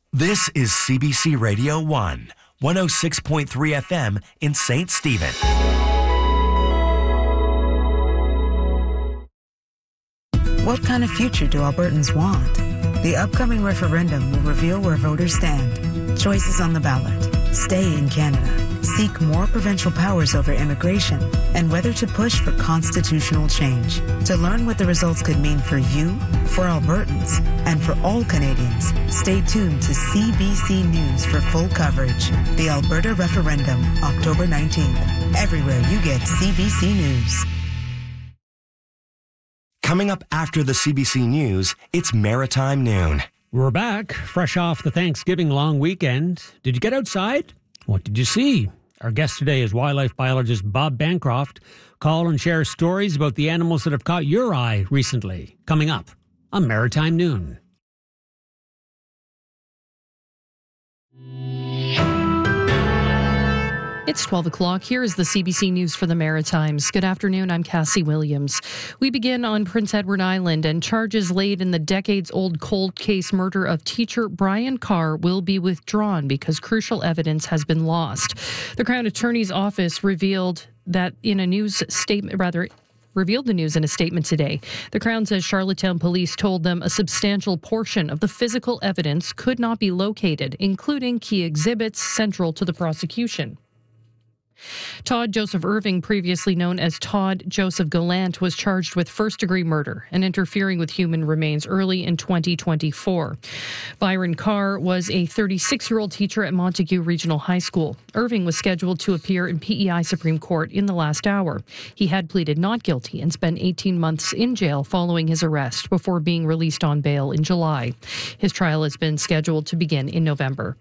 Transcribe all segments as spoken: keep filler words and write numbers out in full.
This is C B C Radio one, one oh six point three F M in Saint Stephen. What kind of future do Albertans want? The upcoming referendum will reveal where voters stand. Choices on the ballot. Stay in Canada. Seek more provincial powers over immigration, and whether to push for constitutional change. To learn what the results could mean for you, for Albertans, and for all Canadians, stay tuned to C B C News for full coverage. The Alberta Referendum, October nineteenth. Everywhere you get C B C News. Coming up after the C B C News, it's Maritime Noon. We're back, fresh off the Thanksgiving long weekend. Did you get outside? What did you see? Our guest today is wildlife biologist Bob Bancroft. Call and share stories about the animals that have caught your eye recently. Coming up on Maritime Noon. It's twelve o'clock. Here is the C B C News for the Maritimes. Good afternoon. I'm Cassie Williams. We begin on Prince Edward Island, and charges laid in the decades-old cold case murder of teacher Brian Carr will be withdrawn because crucial evidence has been lost. The Crown Attorney's Office revealed that in a news statement, rather, revealed the news in a statement today. The Crown says Charlottetown Police told them a substantial portion of the physical evidence could not be located, including key exhibits central to the prosecution. Todd Joseph Irving, previously known as Todd Joseph Gallant, was charged with first-degree murder and interfering with human remains early in twenty twenty-four. Byron Carr was a thirty-six-year-old teacher at Montague Regional High School. Irving was scheduled to appear in P E I Supreme Court in the last hour. He had pleaded not guilty and spent eighteen months in jail following his arrest before being released on bail in July. His trial has been scheduled to begin in November.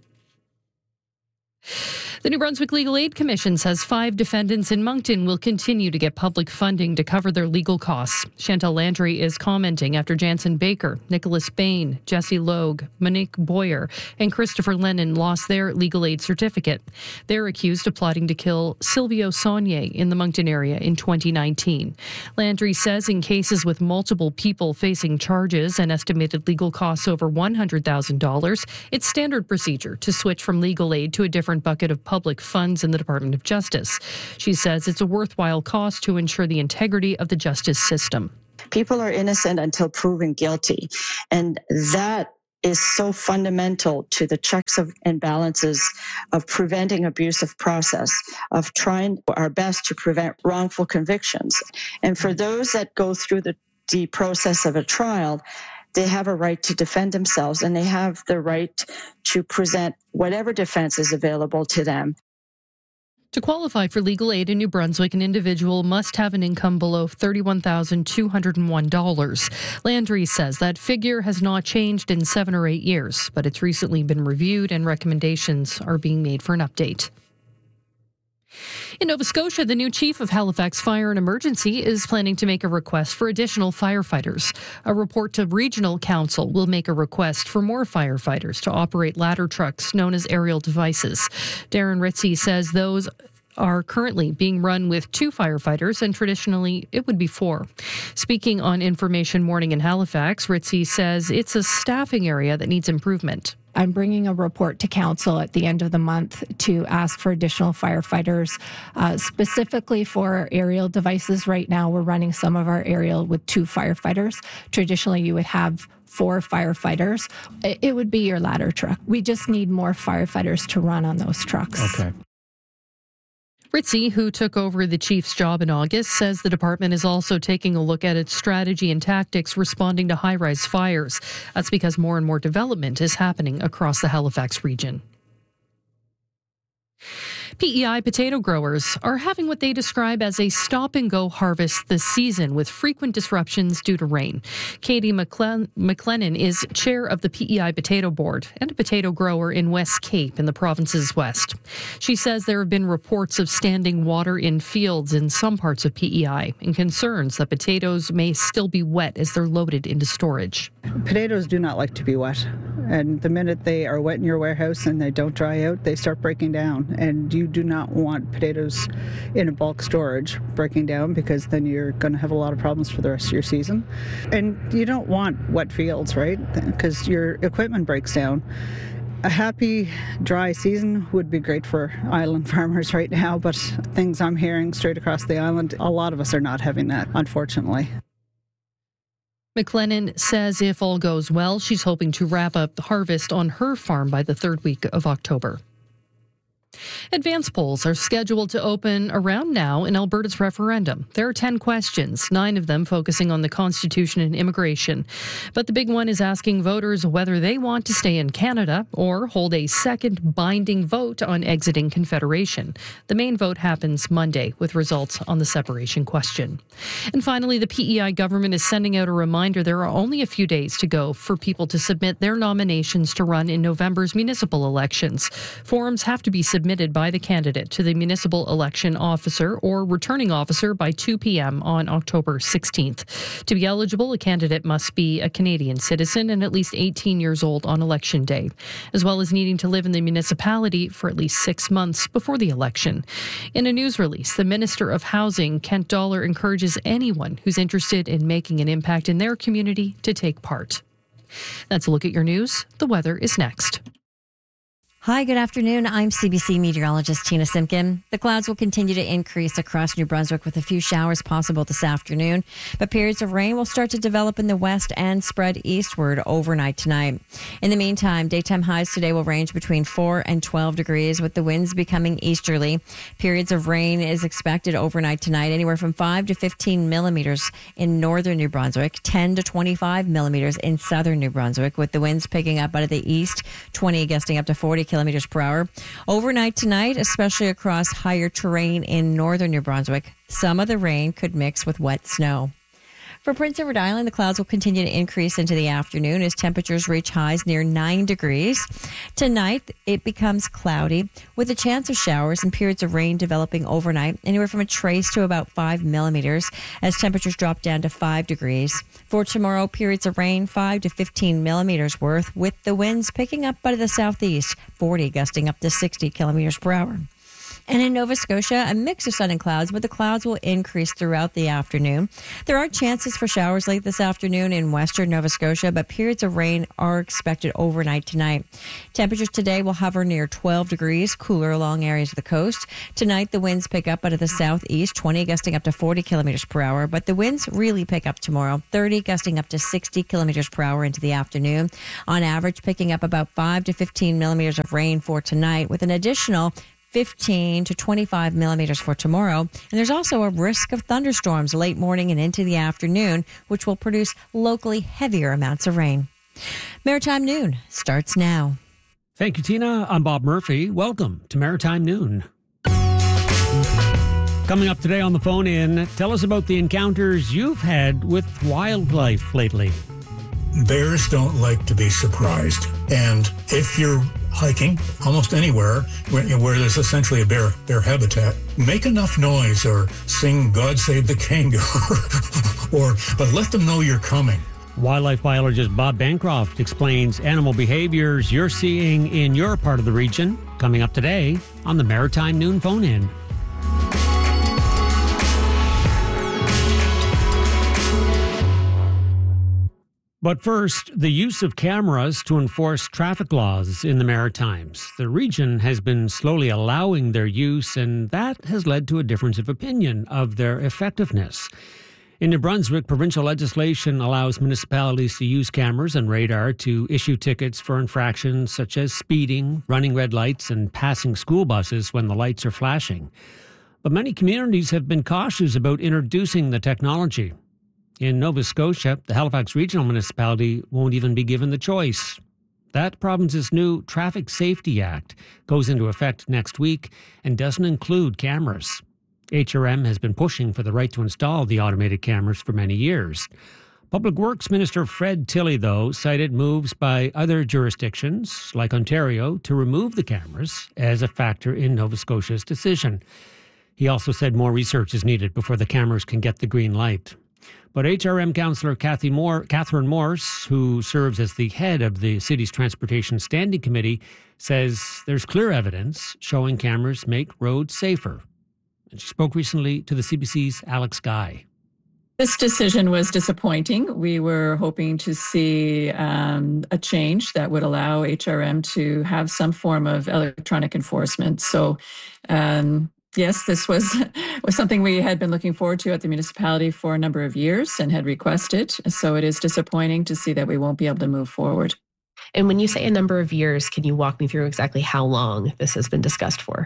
The New Brunswick Legal Aid Commission says five defendants in Moncton will continue to get public funding to cover their legal costs. Chantal Landry is commenting after Jansen Baker, Nicholas Bain, Jesse Logue, Monique Boyer, and Christopher Lennon lost their legal aid certificate. They're accused of plotting to kill Silvio Saunier in the Moncton area in twenty nineteen. Landry says in cases with multiple people facing charges and estimated legal costs over one hundred thousand dollars, it's standard procedure to switch from legal aid to a different bucket of public funds in the Department of Justice. She says it's a worthwhile cost to ensure the integrity of the justice system. People are innocent until proven guilty, and that is so fundamental to the checks of, and balances of preventing abusive process, of trying our best to prevent wrongful convictions. And for those that go through the, the process of a trial, they have a right to defend themselves, and they have the right to present whatever defense is available to them. To qualify for legal aid in New Brunswick, an individual must have an income below thirty-one thousand two hundred one dollars. Landry says that figure has not changed in seven or eight years, but it's recently been reviewed and recommendations are being made for an update. In Nova Scotia, the new chief of Halifax Fire and Emergency is planning to make a request for additional firefighters. A report to Regional Council will make a request for more firefighters to operate ladder trucks known as aerial devices. Darren Ritzy says those are currently being run with two firefighters, and traditionally it would be four. Speaking on Information Morning in Halifax, Ritzy says it's a staffing area that needs improvement. I'm bringing a report to council at the end of the month to ask for additional firefighters, uh, specifically for aerial devices. Right now, we're running some of our aerial with two firefighters. Traditionally, you would have four firefighters. It would be your ladder truck. We just need more firefighters to run on those trucks. Okay. Ritzy, who took over the chief's job in August, says the department is also taking a look at its strategy and tactics responding to high-rise fires. That's because more and more development is happening across the Halifax region. P E I potato growers are having what they describe as a stop-and-go harvest this season with frequent disruptions due to rain. Katie McClen- McLennan is chair of the P E I Potato Board and a potato grower in West Cape in the province's west. She says there have been reports of standing water in fields in some parts of P E I and concerns that potatoes may still be wet as they're loaded into storage. Potatoes do not like to be wet. And the minute they are wet in your warehouse and they don't dry out, they start breaking down. And you do not want potatoes in a bulk storage breaking down, because then you're going to have a lot of problems for the rest of your season. And you don't want wet fields, right? Because your equipment breaks down. A happy, dry season would be great for island farmers right now, but things I'm hearing straight across the island, a lot of us are not having that, unfortunately. McLennan says if all goes well, she's hoping to wrap up the harvest on her farm by the third week of October. Advance polls are scheduled to open around now in Alberta's referendum. There are ten questions, nine of them focusing on the Constitution and immigration. But the big one is asking voters whether they want to stay in Canada or hold a second binding vote on exiting Confederation. The main vote happens Monday, with results on the separation question. And finally, the P E I government is sending out a reminder there are only a few days to go for people to submit their nominations to run in November's municipal elections. Forms have to be submitted submitted by the candidate to the municipal election officer or returning officer by two p.m. on October sixteenth. To be eligible, a candidate must be a Canadian citizen and at least eighteen years old on election day, as well as needing to live in the municipality for at least six months before the election. In a news release, the Minister of Housing, Kent Dollar, encourages anyone who's interested in making an impact in their community to take part. That's a look at your news. The weather is next. Hi, good afternoon. I'm C B C meteorologist Tina Simpkin. The clouds will continue to increase across New Brunswick with a few showers possible this afternoon, but periods of rain will start to develop in the west and spread eastward overnight tonight. In the meantime, daytime highs today will range between four and twelve degrees, with the winds becoming easterly. Periods of rain is expected overnight tonight, anywhere from five to fifteen millimeters in northern New Brunswick, ten to twenty-five millimeters in southern New Brunswick, with the winds picking up out of the east, twenty gusting up to forty kilometers per hour. Overnight tonight, especially across higher terrain in northern New Brunswick, some of the rain could mix with wet snow. For Prince Edward Island, the clouds will continue to increase into the afternoon as temperatures reach highs near nine degrees. Tonight, it becomes cloudy with a chance of showers and periods of rain developing overnight, anywhere from a trace to about five millimeters, as temperatures drop down to five degrees. For tomorrow, periods of rain, five to fifteen millimeters worth, with the winds picking up out of the southeast, forty gusting up to sixty kilometers per hour. And in Nova Scotia, a mix of sun and clouds, but the clouds will increase throughout the afternoon. There are chances for showers late this afternoon in western Nova Scotia, but periods of rain are expected overnight tonight. Temperatures today will hover near twelve degrees, cooler along areas of the coast. Tonight, the winds pick up out of the southeast, twenty gusting up to forty kilometers per hour, but the winds really pick up tomorrow, thirty gusting up to sixty kilometers per hour into the afternoon. On average, picking up about five to fifteen millimeters of rain for tonight, with an additional fifteen to twenty-five millimeters for tomorrow. And there's also a risk of thunderstorms late morning and into the afternoon, which will produce locally heavier amounts of rain. Maritime Noon starts now. Thank you, Tina. I'm Bob Murphy. Welcome to Maritime Noon. Coming up today on the phone in, tell us about the encounters you've had with wildlife lately. Bears don't like to be surprised. And if you're hiking almost anywhere where, where there's essentially a bear bear habitat, make enough noise or sing God Save the King or, or but let them know you're coming. Wildlife biologist Bob Bancroft explains animal behaviors you're seeing in your part of the region, coming up today on the Maritime Noon Phone-In. But first, the use of cameras to enforce traffic laws in the Maritimes. The region has been slowly allowing their use, and that has led to a difference of opinion of their effectiveness. In New Brunswick, provincial legislation allows municipalities to use cameras and radar to issue tickets for infractions such as speeding, running red lights, and passing school buses when the lights are flashing. But many communities have been cautious about introducing the technology. In Nova Scotia, the Halifax Regional Municipality won't even be given the choice. That province's new Traffic Safety Act goes into effect next week and doesn't include cameras. H R M has been pushing for the right to install the automated cameras for many years. Public Works Minister Fred Tilley, though, cited moves by other jurisdictions, like Ontario, to remove the cameras as a factor in Nova Scotia's decision. He also said more research is needed before the cameras can get the green light. But H R M Councillor Kathy Moore, Catherine Morse, who serves as the head of the city's Transportation Standing Committee, says there's clear evidence showing cameras make roads safer. And she spoke recently to the C B C's Alex Guy. This decision was disappointing. We were hoping to see um, a change that would allow H R M to have some form of electronic enforcement. So, um, yes, this was was something we had been looking forward to at the municipality for a number of years and had requested. So it is disappointing to see that we won't be able to move forward. And when you say a number of years, can you walk me through exactly how long this has been discussed for?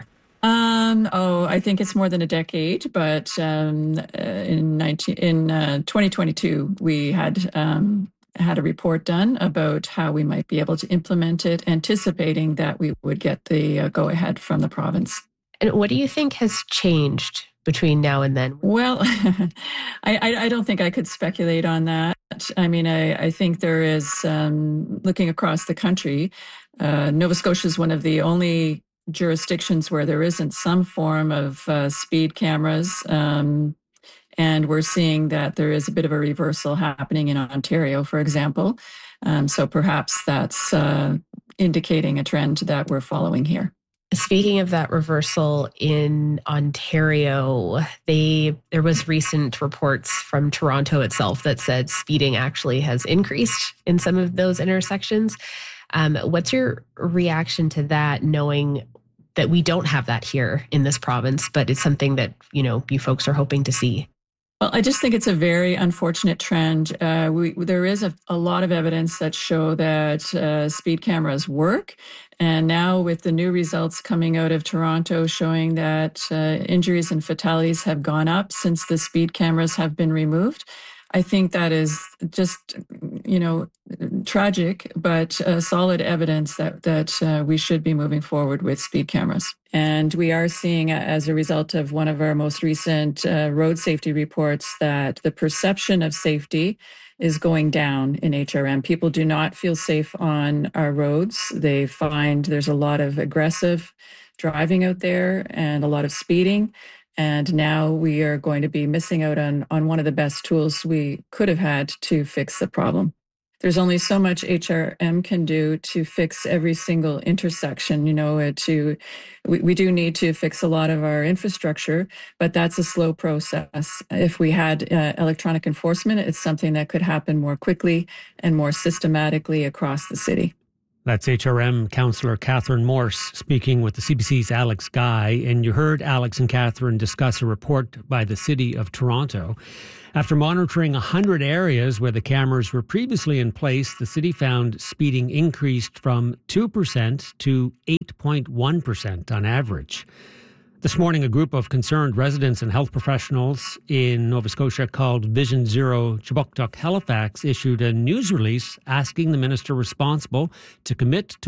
Um, oh, I think it's more than a decade, but um, uh, in nineteen in uh, twenty twenty-two, we had um, had a report done about how we might be able to implement it, anticipating that we would get the uh, go-ahead from the province. And what do you think has changed between now and then? Well, I, I, I don't think I could speculate on that. I mean, I, I think there is, um, looking across the country, uh, Nova Scotia is one of the only jurisdictions where there isn't some form of uh, speed cameras. Um, and we're seeing that there is a bit of a reversal happening in Ontario, for example. Um, so perhaps that's uh, indicating a trend that we're following here. Speaking of that reversal in Ontario, they there was recent reports from Toronto itself that said speeding actually has increased in some of those intersections. Um, what's your reaction to that, knowing that we don't have that here in this province, but it's something that, you know, you folks are hoping to see? Well, I just think it's a very unfortunate trend. Uh, we, there is a, a lot of evidence that show that uh, speed cameras work. And now with the new results coming out of Toronto showing that uh, injuries and fatalities have gone up since the speed cameras have been removed, I think that is just, you know, tragic, but uh, solid evidence that that uh, we should be moving forward with speed cameras. And we are seeing, as a result of one of our most recent uh, road safety reports, that the perception of safety is going down in H R M. People do not feel safe on our roads. They find there's a lot of aggressive driving out there and a lot of speeding. And now we are going to be missing out on, on one of the best tools we could have had to fix the problem. There's only so much H R M can do to fix every single intersection. You know, to we, we do need to fix a lot of our infrastructure, but that's a slow process. If we had uh, electronic enforcement, it's something that could happen more quickly and more systematically across the city. That's H R M Councillor Catherine Morse speaking with the C B C's Alex Guy. And you heard Alex and Catherine discuss a report by the City of Toronto. After monitoring one hundred areas where the cameras were previously in place, the city found speeding increased from two percent to eight point one percent on average. This morning, a group of concerned residents and health professionals in Nova Scotia called Vision Zero Chibouctouc Halifax issued a news release asking the minister responsible to commit to